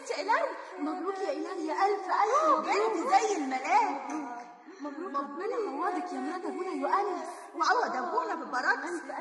بنت إيلان. مبروك يا إيلان، يا ألف ألف بنت زي الملاك. مبروك، ربنا يعوضك يا مرات أبونا يؤنس وعوض أبونا ببركة.